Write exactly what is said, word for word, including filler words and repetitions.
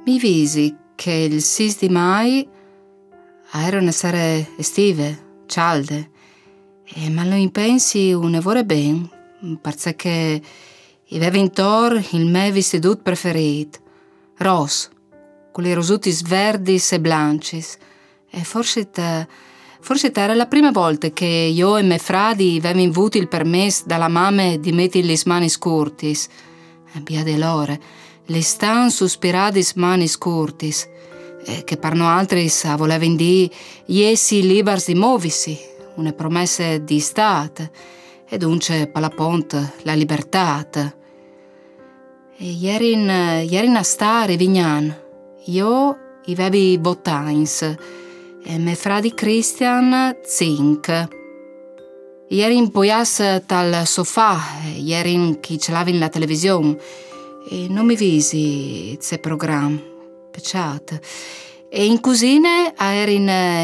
Mi visi che il sei di mai erano sere estive, calde, e ma lo pensi un vorre ben, perché avevo intorno il mio vestidut preferito, ros, con i rosuti verdi e blanci, e forse te, forse te era la prima volta che io e me fradi avevamo avuto il permesso dalla mamma di mettere le mani scurtis. E via dell'ore, le stan sospiradis mani scurtis, eh, che per noi altri volevano dire iesi libers di movisi, una promessa di stat, e dunque per la ponte la libertà. E ieri in, ieri in a stare vignan, io i avevi botains, e me fradi Christian zink. Ieri in poias dal sofà, ieri in chi ce l'avevi in la televisione, e non mi visi se programma, pecciate. E in cucina eri in